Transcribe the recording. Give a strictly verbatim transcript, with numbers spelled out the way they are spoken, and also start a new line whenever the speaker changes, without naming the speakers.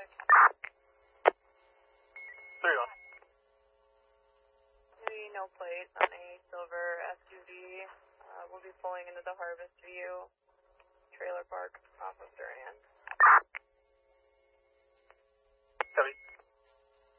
traffic.
three one.
Maybe no plate on a silver S U V. Uh, we'll be pulling into the Harvest View Trailer Park off of